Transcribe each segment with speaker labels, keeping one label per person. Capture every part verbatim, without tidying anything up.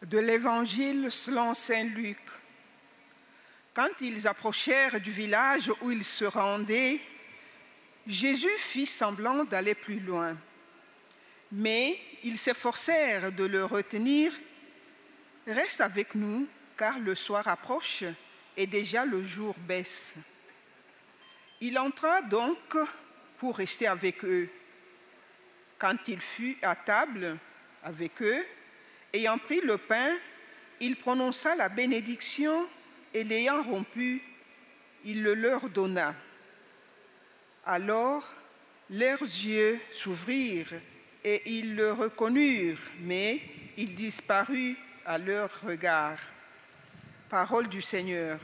Speaker 1: De l'Évangile selon saint Luc. Quand ils approchèrent du village où ils se rendaient, Jésus fit semblant d'aller plus loin. Mais ils s'efforcèrent de le retenir. « Reste avec nous, car le soir approche et déjà le jour baisse. » Il entra donc pour rester avec eux. Quand il fut à table avec eux, ayant pris le pain, il prononça la bénédiction et l'ayant rompu, il le leur donna. Alors, leurs yeux s'ouvrirent et ils le reconnurent, mais il disparut à leur regard. Parole du Seigneur.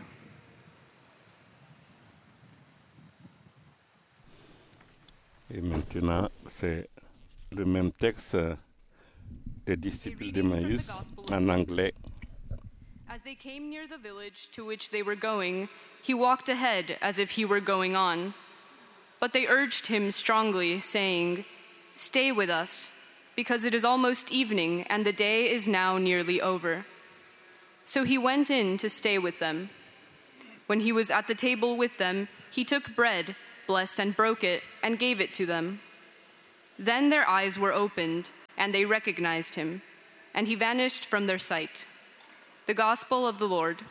Speaker 2: Et maintenant, c'est le même texte des disciples d'Emmaüs en anglais.
Speaker 3: As they came near the village to which they were going, he walked ahead as if he were going on. But they urged him strongly, saying, "Stay with us, because it is almost evening and the day is now nearly over." So he went in to stay with them. When he was at the table with them, he took bread, blessed and broke it, and gave it to them. Then their eyes were opened, and they recognized him, and he vanished from their sight. The Gospel of the Lord.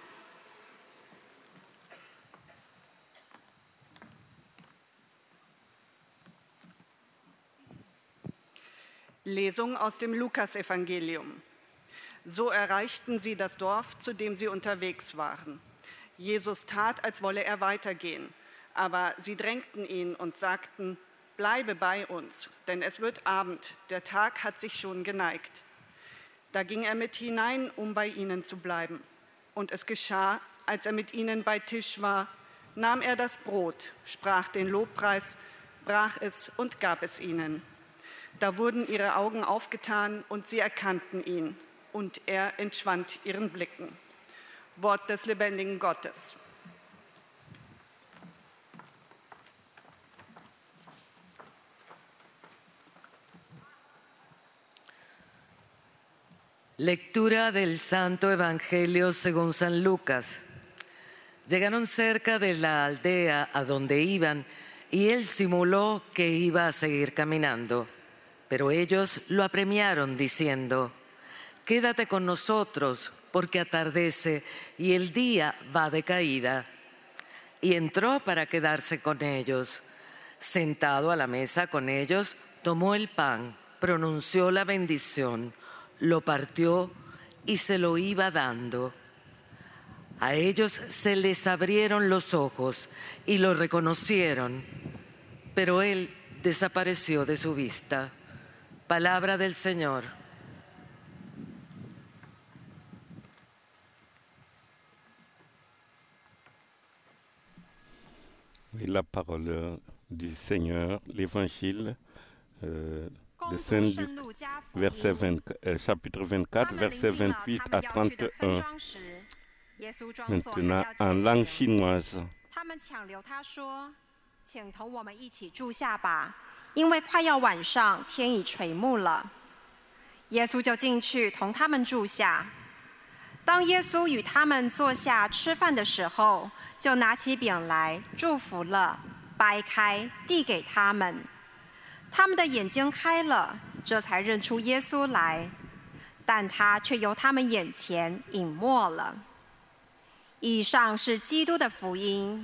Speaker 4: Lesung aus dem Lukasevangelium. So erreichten sie das Dorf, zu dem sie unterwegs waren. Jesus tat, als wolle er weitergehen, aber sie drängten ihn und sagten: Bleibe bei uns, denn es wird Abend, der Tag hat sich schon geneigt. Da ging er mit hinein, um bei ihnen zu bleiben. Und es geschah, als er mit ihnen bei Tisch war, nahm er das Brot, sprach den Lobpreis, brach es und gab es ihnen. Da wurden ihre Augen aufgetan und sie erkannten ihn, und er entschwand ihren Blicken. Wort des lebendigen Gottes.
Speaker 5: Lectura del Santo Evangelio según San Lucas. Llegaron cerca de la aldea a donde iban y él simuló que iba a seguir caminando. Pero ellos lo apremiaron diciendo: «Quédate con nosotros, porque atardece y el día va de caída». Y entró para quedarse con ellos. Sentado a la mesa con ellos, tomó el pan, pronunció la bendición, lo partió y se lo iba dando. A ellos se les abrieron los ojos y lo reconocieron, pero él desapareció de su vista. Palabra del Señor.
Speaker 2: Et la parole du Seigneur, l'Évangile euh, de Saint Luc, verset vingt, euh, chapitre vingt-quatre, verset vingt-huit à trente et un. Maintenant, en langue chinoise.
Speaker 6: 因为快要晚上，天已垂暮了。耶稣就进去同他们住下。当耶稣与他们坐下吃饭的时候，就拿起饼来祝福了，掰开递给他们。他们的眼睛开了，这才认出耶稣来，但他却由他们眼前隐没了。以上是基督的福音。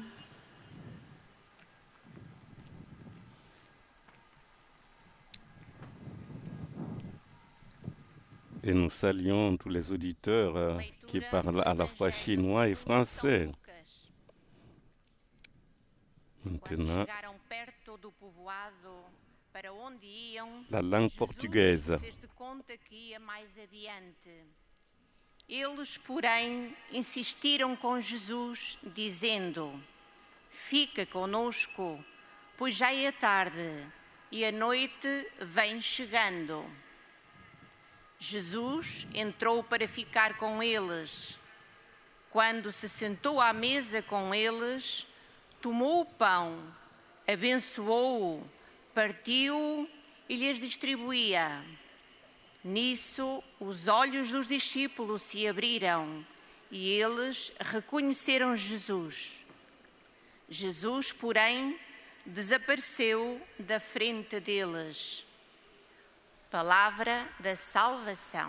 Speaker 2: Et nous saluons tous les auditeurs euh, qui parlent à la fois chinois et français. Maintenant, la langue portugaise.
Speaker 7: Eles, porém, insistiram com Jesus, dizendo: Fica conosco, pois já é tarde e a noite vem chegando. Jesus entrou para ficar com eles. Quando se sentou à mesa com eles, tomou o pão, abençoou-o, partiu-o e lhes distribuía. Nisso, os olhos dos discípulos se abriram e eles reconheceram Jesus. Jesus, porém, desapareceu da frente deles. Palavra da salvação.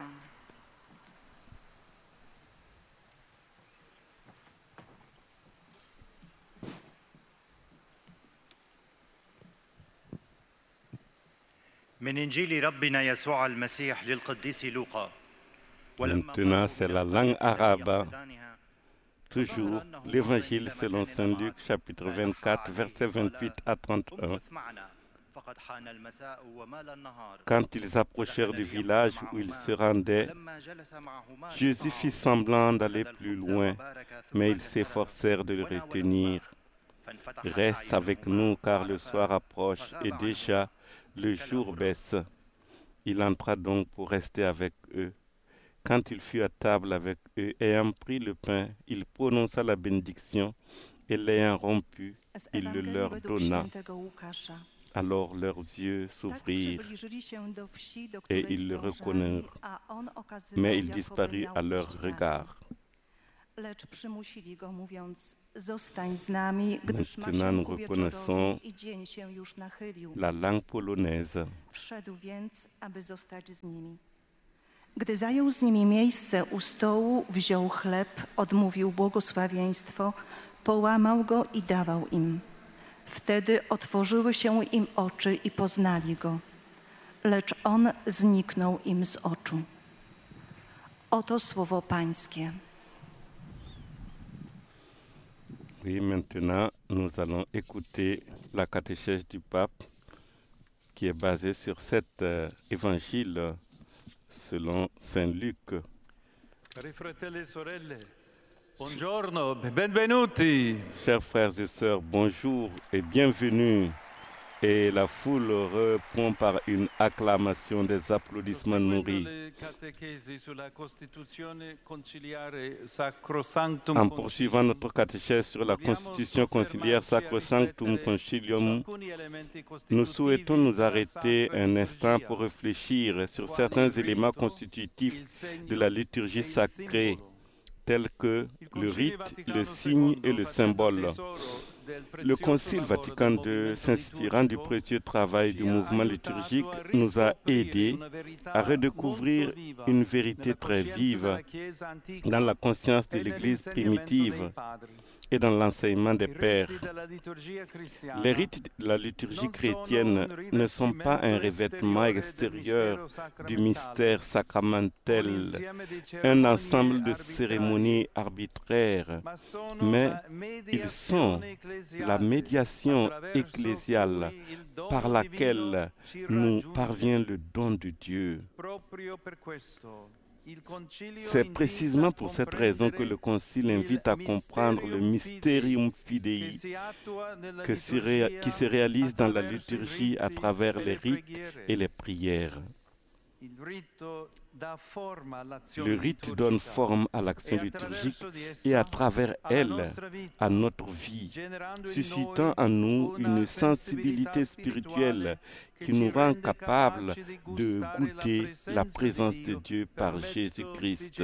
Speaker 2: Maintenant, c'est la langue arabe. Toujours l'évangile selon saint Luc, chapitre vingt-quatre, versets vingt-huit à trente et un. Quand ils approchèrent du village où ils se rendaient, Jésus fit semblant d'aller plus loin, mais ils s'efforcèrent de le retenir. « Reste avec nous car le soir approche et déjà le jour baisse. » Il entra donc pour rester avec eux. Quand il fut à table avec eux, ayant pris le pain, il prononça la bénédiction et l'ayant rompu, il le leur donna. Alors leurs yeux s'ouvrirent et ils le reconnurent, mais il disparut à leur regard. Maintenant, nous reconnaissons la langue polonaise.
Speaker 8: Gdy zajął z nimi miejsce u stołu, wziął chleb, odmówił błogosławieństwo, połamał go i dawał im. Wtedy otworzyły się im oczy i poznali go, lecz on zniknął im z oczu. Oto słowo Pańskie.
Speaker 2: Oui, maintenant, nous allons écouter la catéchèse du pape qui est basée sur cet euh, évangile selon saint Luc.
Speaker 9: Cari fratelli e sorelle, buongiorno, benvenuti.
Speaker 2: Chers frères et sœurs, bonjour et bienvenue. Et la foule répond par une acclamation, des applaudissements nourris. En poursuivant notre catéchèse sur la Constitution conciliaire Sacrosanctum Concilium, nous souhaitons nous arrêter un instant pour réfléchir sur certains éléments constitutifs de la liturgie sacrée, tels que le rite, le signe et le symbole. Le Concile Vatican deux, s'inspirant du précieux travail du mouvement liturgique, nous a aidés à redécouvrir une vérité très vive dans la conscience de l'Église primitive et dans l'enseignement des pères. Les rites de la liturgie chrétienne ne sont pas un revêtement extérieur du mystère sacramentel, un ensemble de cérémonies arbitraires, mais ils sont la médiation ecclésiale par laquelle nous parvient le don de Dieu. C'est précisément pour cette raison que le Concile invite à comprendre le Mysterium Fidei que se ré... qui se réalise dans la liturgie à travers les rites et les prières. Le rite donne forme à l'action liturgique et à travers elle à notre vie, suscitant en nous une sensibilité spirituelle qui nous rend capables de goûter la présence de Dieu par Jésus-Christ.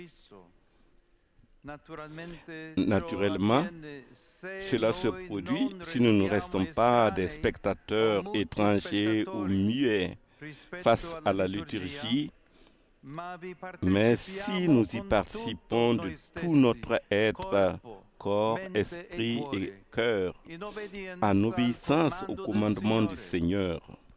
Speaker 2: Naturellement, cela se produit si nous ne restons pas des spectateurs étrangers ou muets face à la liturgie, mais si nous y participons de tout notre être, corps, esprit et cœur, en obéissance au commandement du Seigneur.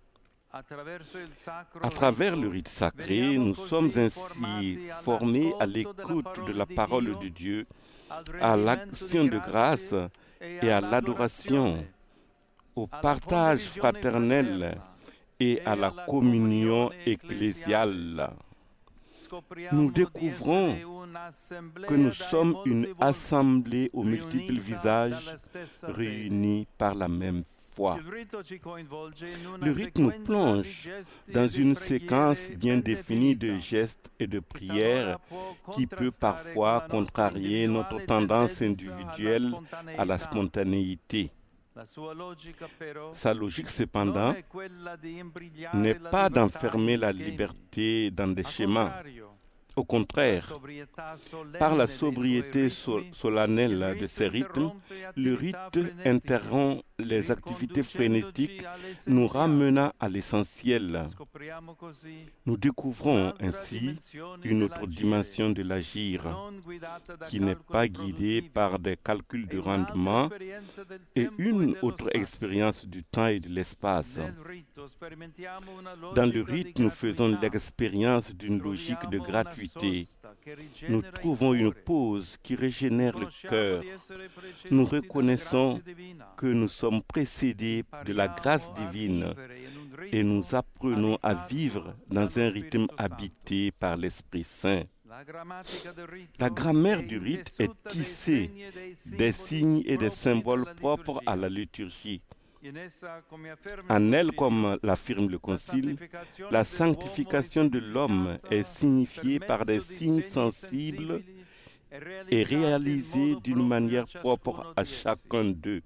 Speaker 2: À travers le rite sacré, nous sommes ainsi formés à l'écoute de la parole de Dieu, à l'action de grâce et à l'adoration, au partage fraternel et à la communion ecclésiale. Nous découvrons que nous sommes une assemblée aux multiples visages réunis par la même foi. Le rite nous plonge dans une séquence bien définie de gestes et de prières qui peut parfois contrarier notre tendance individuelle à la spontanéité. Sa logique, cependant, n'est pas d'enfermer la liberté dans des schémas. Au contraire, par la sobriété solennelle de ces rythmes, le rite interrompt les activités frénétiques, nous ramenant à l'essentiel. Nous découvrons ainsi une autre dimension de l'agir, qui n'est pas guidée par des calculs de rendement, et une autre expérience du temps et de l'espace. Dans le rite, nous faisons l'expérience d'une logique de gratuité. Nous trouvons une pause qui régénère le cœur. Nous reconnaissons que nous sommes précédés de la grâce divine et nous apprenons à vivre dans un rythme habité par l'Esprit Saint. La grammaire du rite est tissée des signes et des symboles propres à la liturgie. En elle, comme l'affirme le Concile, la sanctification de l'homme est signifiée par des signes sensibles et réalisée d'une manière propre à chacun d'eux.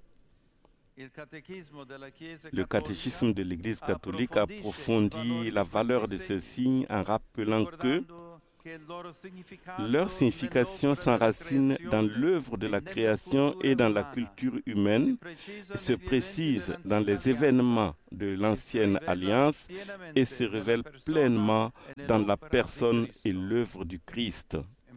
Speaker 2: Le catéchisme de l'Église catholique approfondit la valeur de ces signes en rappelant que leur signification s'enracine dans l'œuvre de la création et dans la culture humaine, se précise dans les événements de l'ancienne alliance et se révèle pleinement dans la personne et l'œuvre du Christ.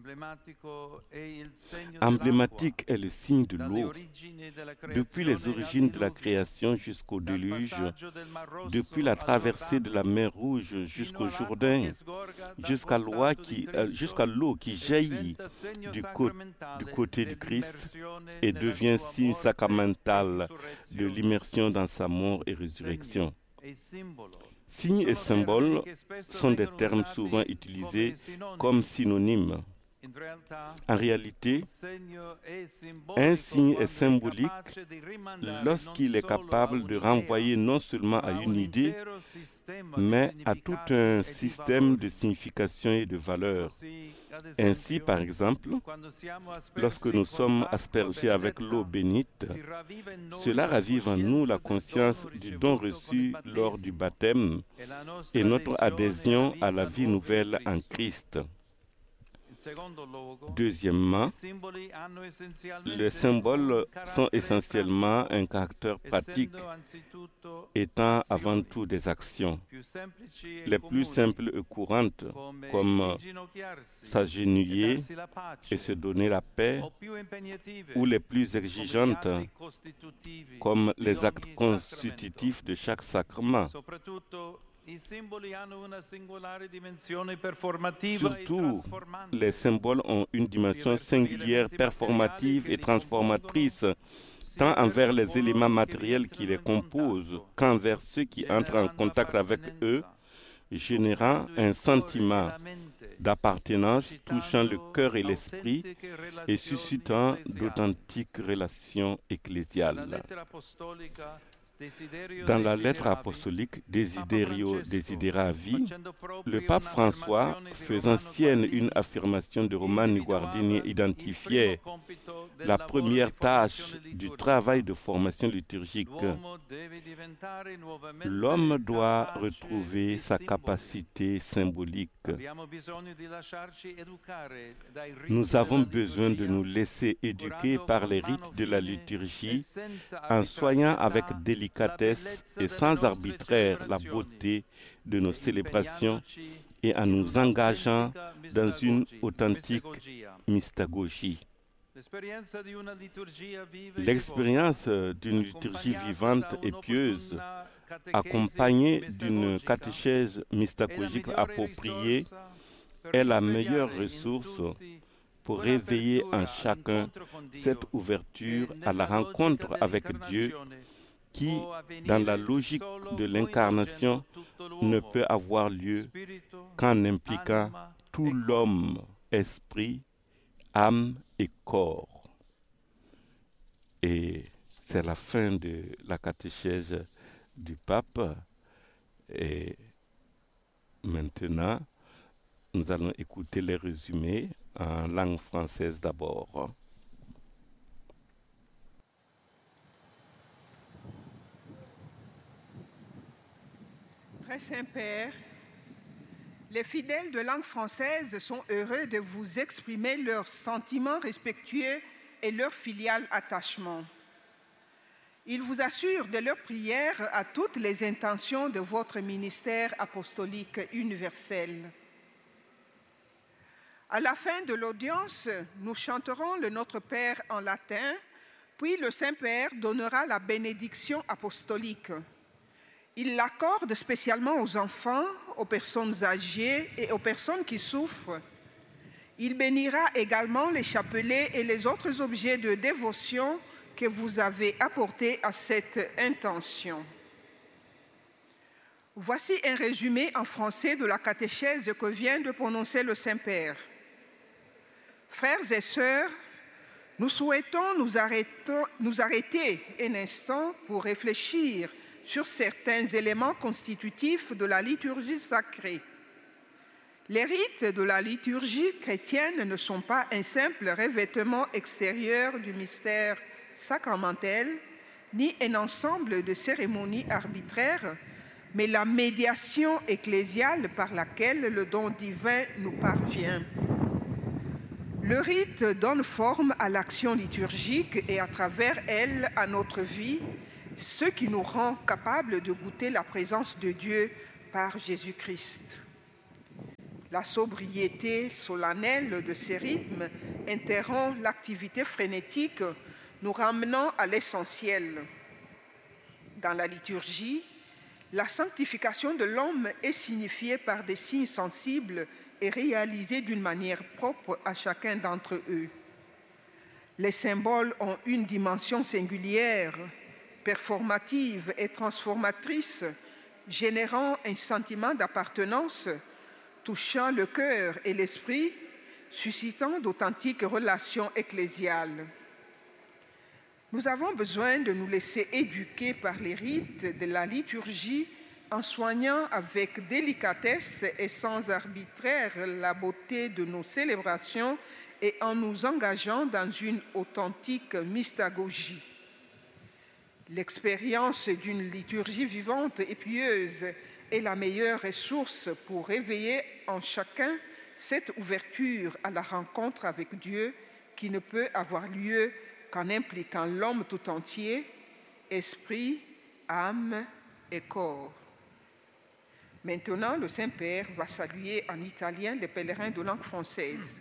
Speaker 2: Emblématique est le signe de l'eau. Depuis les origines de la création jusqu'au déluge, depuis la traversée de la mer Rouge jusqu'au Jourdain, jusqu'à l'eau qui, euh, jusqu'à l'eau qui jaillit du, cô- du côté du Christ et devient signe sacramental de l'immersion dans sa mort et résurrection. Signes et symboles sont des termes souvent utilisés comme synonymes. En réalité, un signe est symbolique lorsqu'il est capable de renvoyer non seulement à une idée, mais à tout un système de signification et de valeurs. Ainsi, par exemple, lorsque nous sommes aspergés avec l'eau bénite, cela ravive en nous la conscience du don reçu lors du baptême et notre adhésion à la vie nouvelle en Christ. Deuxièmement, les symboles sont essentiellement un caractère pratique, étant avant tout des actions. Les plus simples et courantes, comme s'agenouiller et se donner la paix, ou les plus exigeantes, comme les actes constitutifs de chaque sacrement. Surtout, les symboles ont une dimension singulière, performative et transformatrice, tant envers les éléments matériels qui les composent qu'envers ceux qui entrent en contact avec eux, générant un sentiment d'appartenance touchant le cœur et l'esprit et suscitant d'authentiques relations ecclésiales. Dans la lettre apostolique Desiderio Desideravi, le pape François, faisant sienne une affirmation de Romani Guardini, identifiait la première tâche du travail de formation liturgique. L'homme doit retrouver sa capacité symbolique. Nous avons besoin de nous laisser éduquer par les rites de la liturgie en soignant avec délicatesse et sans arbitraire la beauté de nos célébrations et en nous engageant dans une authentique mystagogie. L'expérience d'une liturgie vivante et pieuse, accompagnée d'une catéchèse mystagogique appropriée, est la meilleure ressource pour réveiller en chacun cette ouverture à la rencontre avec Dieu qui, dans la logique de l'incarnation, ne peut avoir lieu qu'en impliquant tout l'homme, esprit, âme et corps. Et c'est la fin de la catéchèse du pape. Et maintenant, nous allons écouter les résumés en langue française d'abord.
Speaker 1: Très Saint-Père, les fidèles de langue française sont heureux de vous exprimer leurs sentiments respectueux et leur filial attachement. Ils vous assurent de leur prière à toutes les intentions de votre ministère apostolique universel. À la fin de l'audience, nous chanterons le Notre Père en latin, puis le Saint-Père donnera la bénédiction apostolique. Il l'accorde spécialement aux enfants, aux personnes âgées et aux personnes qui souffrent. Il bénira également les chapelets et les autres objets de dévotion que vous avez apportés à cette intention. Voici un résumé en français de la catéchèse que vient de prononcer le Saint-Père. Frères et sœurs, nous souhaitons nous, nous arrêter un instant pour réfléchir sur certains éléments constitutifs de la liturgie sacrée. Les rites de la liturgie chrétienne ne sont pas un simple revêtement extérieur du mystère sacramentel, ni un ensemble de cérémonies arbitraires, mais la médiation ecclésiale par laquelle le don divin nous parvient. Le rite donne forme à l'action liturgique et à travers elle à notre vie, ce qui nous rend capables de goûter la présence de Dieu par Jésus-Christ. La sobriété solennelle de ces rythmes interrompt l'activité frénétique, nous ramenant à l'essentiel. Dans la liturgie, la sanctification de l'homme est signifiée par des signes sensibles et réalisée d'une manière propre à chacun d'entre eux. Les symboles ont une dimension singulière, performative et transformatrice, générant un sentiment d'appartenance, touchant le cœur et l'esprit, suscitant d'authentiques relations ecclésiales. Nous avons besoin de nous laisser éduquer par les rites de la liturgie en soignant avec délicatesse et sans arbitraire la beauté de nos célébrations et en nous engageant dans une authentique mystagogie. L'expérience d'une liturgie vivante et pieuse est la meilleure ressource pour réveiller en chacun cette ouverture à la rencontre avec Dieu qui ne peut avoir lieu qu'en impliquant l'homme tout entier, esprit, âme et corps. Maintenant, le Saint-Père va saluer en italien les pèlerins de langue française.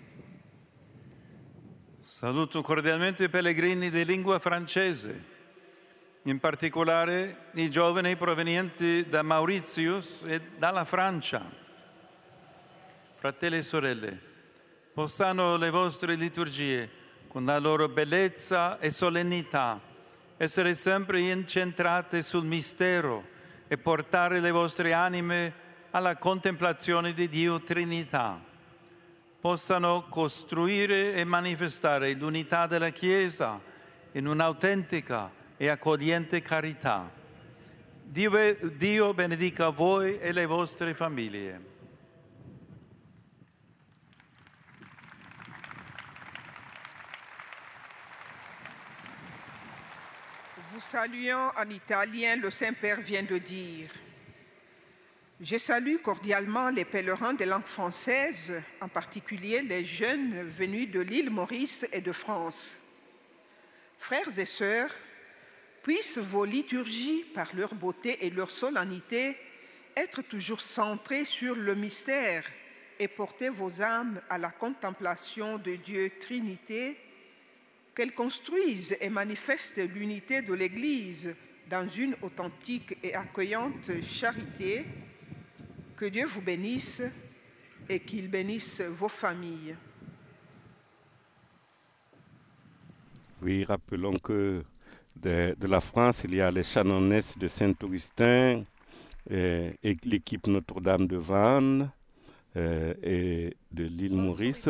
Speaker 9: Saluto cordialmente i pellegrini di lingua francese, in particolare i giovani provenienti da Mauritius e dalla Francia. Fratelli e sorelle, possano le vostre liturgie, con la loro bellezza e solennità, essere sempre incentrate sul mistero e portare le vostre anime alla contemplazione di Dio Trinità. Possano costruire e manifestare l'unità della Chiesa in un'autentica e accogliente carità. Dio, Dio benedica voi e le vostre famiglie.
Speaker 1: Vous saluant en italien, le Saint-Père vient de dire « Je salue cordialement les pèlerins de langue française, en particulier les jeunes venus de l'île Maurice et de France. Frères et sœurs, puissent vos liturgies, par leur beauté et leur solennité, être toujours centrées sur le mystère et porter vos âmes à la contemplation de Dieu Trinité, qu'elles construisent et manifestent l'unité de l'Église dans une authentique et accueillante charité. Que Dieu vous bénisse et qu'il bénisse vos familles. »
Speaker 2: Oui, rappelons que de, de la France, il y a les chanonesses de Saint-Augustin et, et l'équipe Notre-Dame de Vannes euh, et de l'île Maurice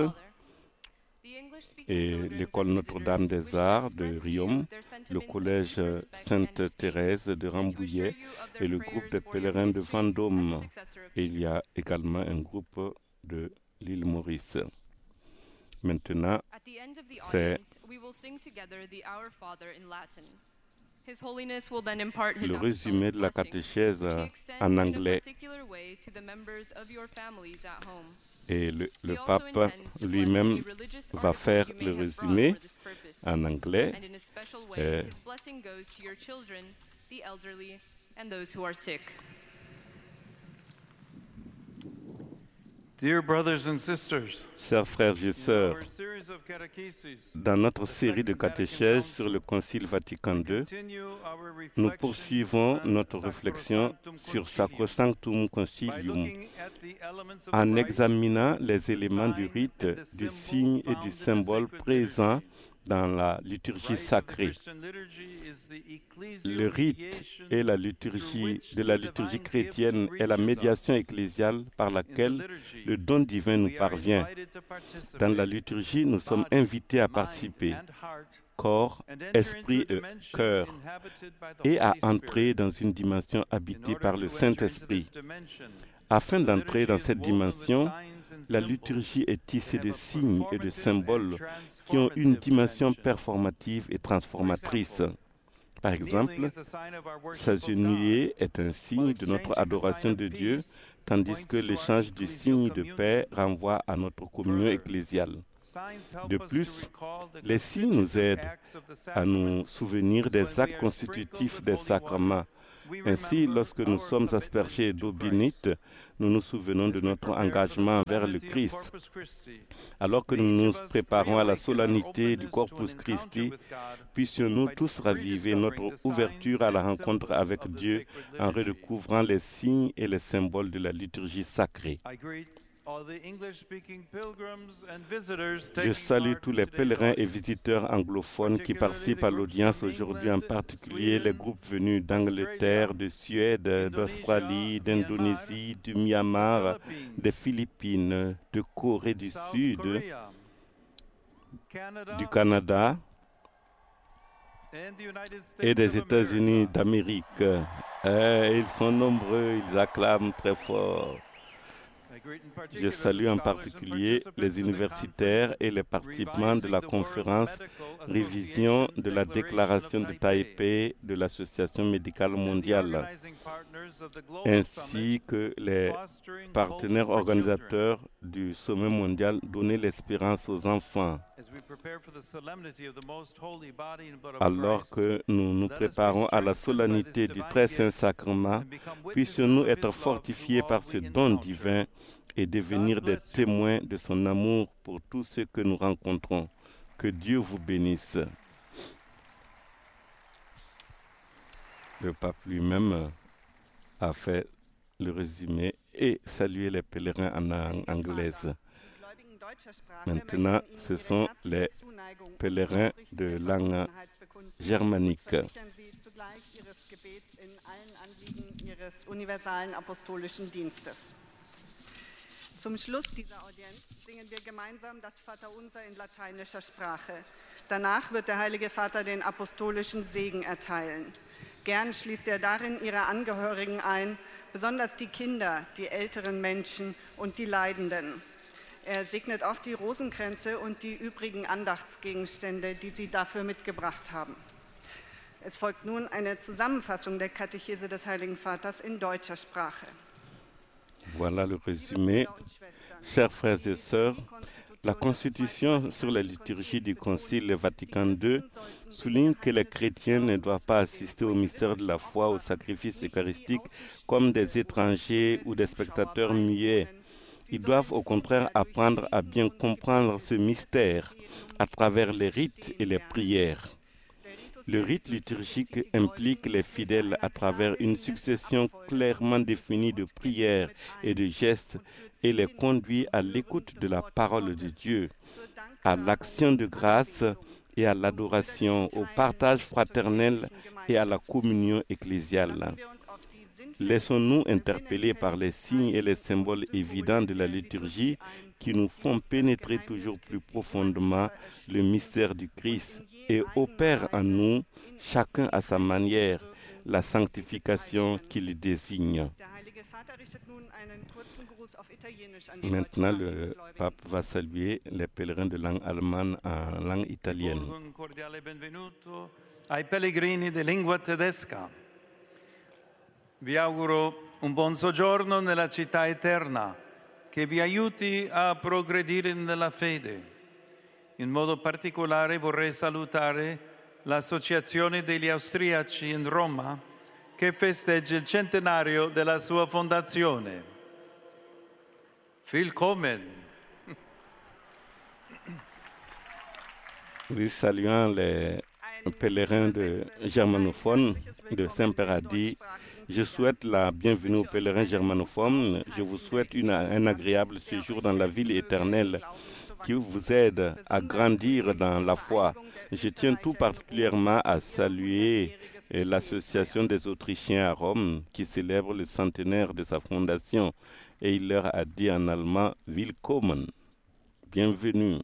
Speaker 2: et l'école Notre-Dame des Arts de Riom, le collège Sainte-Thérèse de Rambouillet et le groupe des pèlerins de Vendôme. Et il y a également un groupe de l'île Maurice. Maintenant, c'est Le résumé de la catéchèse en anglais. Et le, le pape lui-même va faire le résumé en anglais. Euh,
Speaker 9: Dear brothers and sisters,
Speaker 2: Chers frères et sœurs, dans notre série de catéchèses sur le Concile Vatican deux, nous poursuivons notre réflexion sur Sacrosanctum Concilium en examinant les éléments du rite, du signe et du symbole présents dans la liturgie sacrée. Le rite et la liturgie de la liturgie chrétienne est la médiation ecclésiale par laquelle le don divin nous parvient. Dans la liturgie, nous sommes invités à participer, corps, esprit et cœur, et à entrer dans une dimension habitée par le Saint-Esprit. Afin d'entrer dans cette dimension, la liturgie est tissée de signes et de symboles qui ont une dimension performative et transformatrice. Par exemple, s'agenouiller est un signe de notre adoration de Dieu, tandis que l'échange du signe de paix renvoie à notre communion ecclésiale. De plus, les signes nous aident à nous souvenir des actes constitutifs des sacrements. Ainsi, lorsque nous sommes aspergés d'eau bénite, nous nous souvenons de notre engagement envers le Christ. Alors que nous nous préparons à la solennité du Corpus Christi, puissions-nous tous raviver notre ouverture à la rencontre avec Dieu en redécouvrant les signes et les symboles de la liturgie sacrée. Je salue tous les pèlerins et visiteurs anglophones qui participent à l'audience aujourd'hui, en particulier les groupes venus d'Angleterre, de Suède, d'Australie, d'Indonésie, du Myanmar, des Philippines, de Corée du Sud, du Canada et des États-Unis d'Amérique. Et ils sont nombreux, ils acclament très fort. Je salue en particulier les universitaires et les participants de la conférence Révision de la déclaration de Taipei de l'Association médicale mondiale, ainsi que les partenaires organisateurs du sommet mondial Donner l'espérance aux enfants. Alors que nous nous préparons à la solennité du très saint sacrement, puissions-nous être fortifiés par ce don divin et devenir des témoins de son amour pour tous ceux que nous rencontrons. Que Dieu vous bénisse. Le pape lui-même a fait le résumé et salué les pèlerins en anglaise. Maintenant, ce sont les pèlerins de langue germanique.
Speaker 4: Zum Schluss dieser Audienz singen wir gemeinsam das Vaterunser in lateinischer Sprache. Danach wird der Heilige Vater den apostolischen Segen erteilen. Gern schließt er darin ihre Angehörigen ein, besonders die Kinder, die älteren Menschen und die Leidenden. Er segnet auch die Rosenkränze und die übrigen Andachtsgegenstände, die sie dafür mitgebracht haben. Es folgt nun eine Zusammenfassung der Katechese des Heiligen Vaters in deutscher Sprache.
Speaker 2: Voilà le résumé. Chers frères et sœurs, la Constitution sur la liturgie du Concile Vatican deux souligne que les chrétiens ne doivent pas assister au mystère de la foi, au sacrifice eucharistique, comme des étrangers ou des spectateurs muets. Ils doivent au contraire apprendre à bien comprendre ce mystère à travers les rites et les prières. Le rite liturgique implique les fidèles à travers une succession clairement définie de prières et de gestes et les conduit à l'écoute de la parole de Dieu, à l'action de grâce et à l'adoration, au partage fraternel et à la communion ecclésiale. Laissons-nous interpeller par les signes et les symboles évidents de la liturgie qui nous font pénétrer toujours plus profondément le mystère du Christ et opèrent en nous, chacun à sa manière, la sanctification qu'il désigne. Maintenant, le pape va saluer les pèlerins de langue allemande en langue italienne.
Speaker 9: ai pellegrini di lingua tedesca. Vi auguro un buon soggiorno nella città eterna, che vi aiuti a progredire nella fede. In modo particolare vorrei salutare l'Associazione degli Austriaci in Roma, che festeggia il centenario della sua fondazione. Willkommen!
Speaker 2: Oui, saluant les pèlerins de germanophones de Saint-Père-a-dit, je souhaite la bienvenue aux pèlerins germanophones. Je vous souhaite une, un agréable séjour dans la ville éternelle qui vous aide à grandir dans la foi. Je tiens tout particulièrement à saluer l'Association des Autrichiens à Rome qui célèbre le centenaire de sa fondation et il leur a dit en allemand « Willkommen », bienvenue.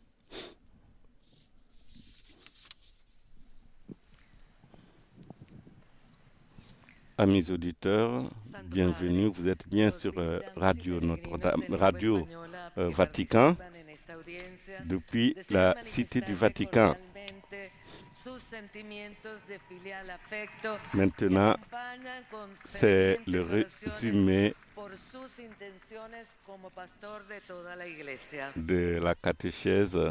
Speaker 2: Amis auditeurs, bienvenue. Vous êtes bien sur euh, Radio Notre-Dame, Radio euh, Vatican, depuis la Cité du Vatican. Maintenant, c'est le résumé de la catéchèse.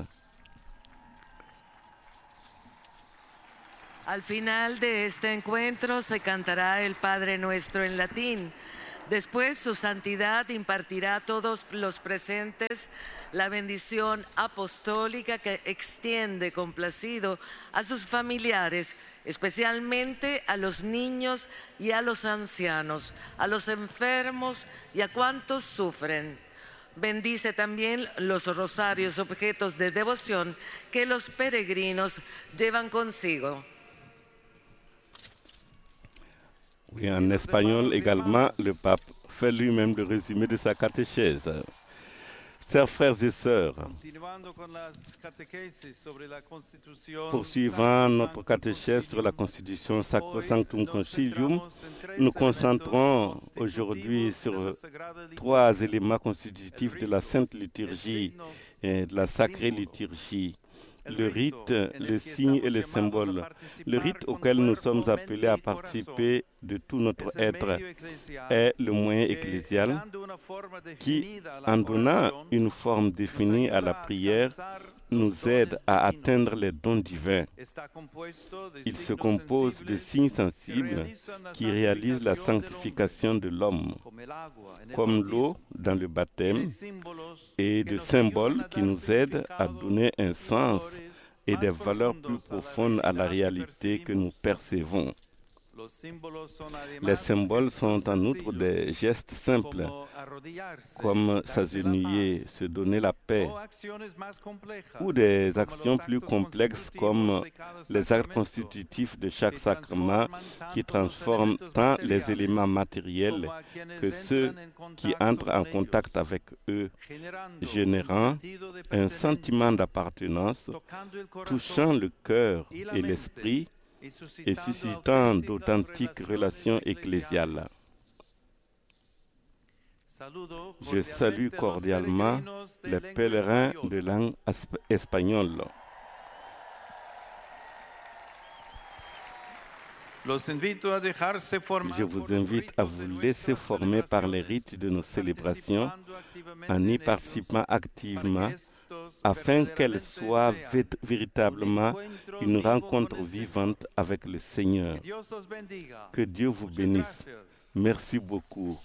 Speaker 5: Al final de este encuentro se cantará el Padre Nuestro en latín. Después su santidad impartirá a todos los presentes la bendición apostólica que extiende complacido a sus familiares, especialmente a los niños y a los ancianos, a los enfermos y a cuantos sufren. Bendice también los rosarios, objetos de devoción que los peregrinos llevan consigo.
Speaker 2: Oui, en espagnol également, le pape fait lui-même le résumé de sa catéchèse. Chers frères et sœurs, poursuivant notre catéchèse sur la Constitution Sacrosanctum Concilium, nous concentrons aujourd'hui sur trois éléments constitutifs de la Sainte Liturgie et de la Sacrée Liturgie. Le rite, le signe et le symbole. Le rite auquel nous sommes appelés à participer de tout notre être est le moyen ecclésial qui, en donnant une forme définie à la prière, nous aide à atteindre les dons divins. Il se compose de signes sensibles qui réalisent la sanctification de l'homme, comme l'eau dans le baptême, et de symboles qui nous aident à donner un sens et des valeurs plus profondes à la réalité que nous percevons. Les symboles sont en outre des gestes simples, comme s'agenouiller, se donner la paix, ou des actions plus complexes comme les actes constitutifs de chaque sacrement qui transforment tant les éléments matériels que ceux qui entrent en contact avec eux, générant un sentiment d'appartenance, touchant le cœur et l'esprit, et suscitant d'authentiques relations ecclésiales. Je salue cordialement les pèlerins de langue espagnole. Je vous invite à vous laisser former par les rites de nos célébrations en y participant activement afin qu'elle soit véritablement une rencontre vivante avec le Seigneur. Que Dieu vous bénisse. Merci beaucoup.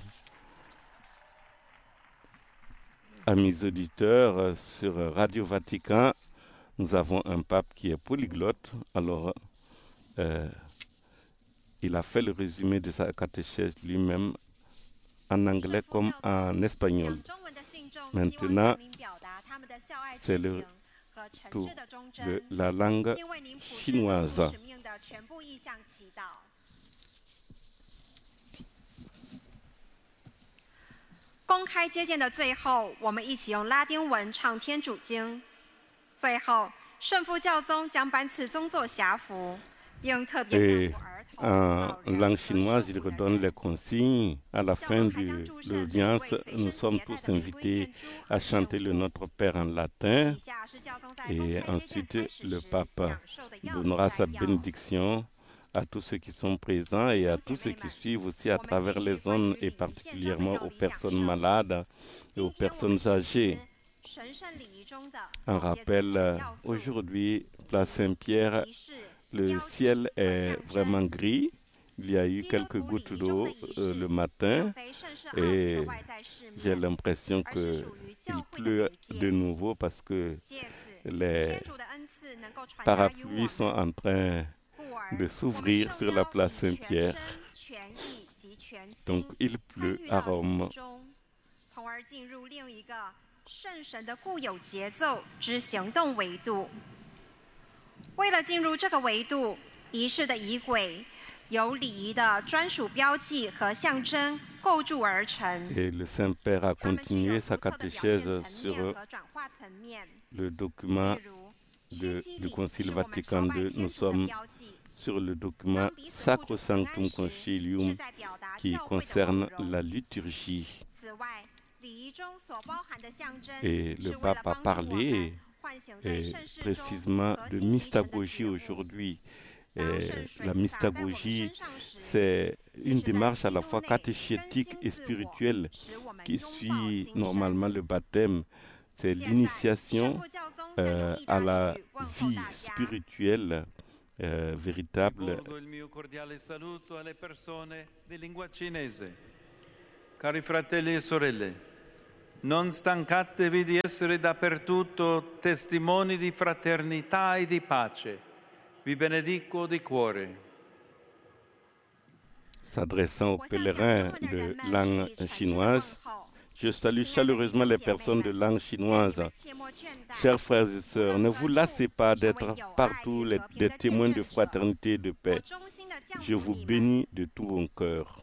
Speaker 2: Amis auditeurs, sur Radio Vatican, nous avons un pape qui est polyglotte. Alors, euh, il a fait le résumé de sa catéchèse lui-même en anglais comme en espagnol. Maintenant, c'est le tour de la langue chinoise.
Speaker 6: 公开接见的最后，我们一起用拉丁文唱天主经。最后，圣父教宗将颁赐宗座匣服，并特别吩咐儿
Speaker 2: En langue chinoise, il redonne les consignes. À la fin de l'audience, nous sommes tous invités à chanter le Notre Père en latin. Et ensuite, le pape donnera sa bénédiction à tous ceux qui sont présents et à tous ceux qui suivent aussi à travers les zones et particulièrement aux personnes malades et aux personnes âgées. Un rappel, aujourd'hui, place Saint-Pierre, le ciel est vraiment gris. Il y a eu quelques gouttes d'eau euh, le matin et j'ai l'impression qu'il pleut de nouveau parce que les parapluies sont en train de s'ouvrir sur la place Saint-Pierre. Donc il pleut à Rome.
Speaker 6: 圣神的固有节奏之行动维度。为了进入这个维度，仪式的仪轨由礼仪的专属标记和象征构筑而成。
Speaker 2: Et le Saint-Père a continué sa catéchèse sur le document de, du Concile Vatican deux. Nous sommes sur le document Sacrosanctum Concilium qui concerne la liturgie. Et le pape a parlé et précisément de mystagogie aujourd'hui. Et la mystagogie, c'est une démarche à la fois catéchétique et spirituelle qui suit normalement le baptême. C'est l'initiation euh, à la vie spirituelle euh, véritable.
Speaker 9: Cari fratelli e sorelle, non stancatevi di essere dappertutto testimoni di fraternità e di pace. Vi benedico di cuore.
Speaker 2: S'adressant aux pèlerins de langue chinoise, je salue chaleureusement les personnes de langue chinoise. Chers frères et sœurs, ne vous lassez pas d'être partout les, des témoins de fraternité et de paix. Je vous bénis de tout mon cœur.